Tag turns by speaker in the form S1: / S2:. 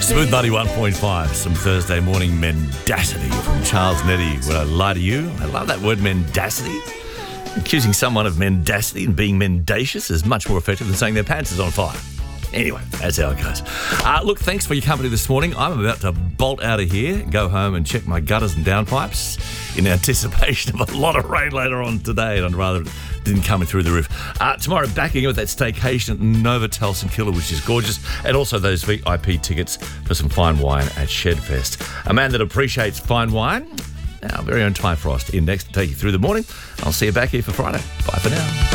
S1: Smooth 91.5, some Thursday morning mendacity from Charles Nettie. Would I lie to you? I love that word, mendacity. Accusing someone of mendacity and being mendacious is much more effective than saying their pants is on fire. Anyway, that's how it goes. Look, thanks for your company this morning. I'm about to bolt out of here, go home and check my gutters and downpipes in anticipation of a lot of rain later on today, and I'd rather it didn't come in through the roof. Tomorrow, back again with that staycation at Novotel St Kilda, which is gorgeous, and also those VIP tickets for some fine wine at Shedfest. A man that appreciates fine wine, our very own Ty Frost, in next to take you through the morning. I'll see you back here for Friday. Bye for now.